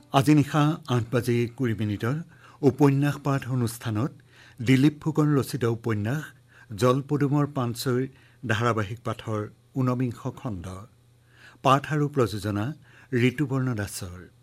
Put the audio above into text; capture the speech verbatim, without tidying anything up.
আজি নিশা আঠ বাজি কুৰি মিনিটৰ উপন্যাস পাঠ অনুষ্ঠানত দিলীপ ফুকন ৰচিত উপন্যাস জলপদুমৰ পাঞ্চৈৰ ধাৰাবাহিক পাঠৰ ঊনবিংশ খণ্ড। পাঠ আৰু প্ৰযোজনা ঋতুপৰ্ণ দাসৰ।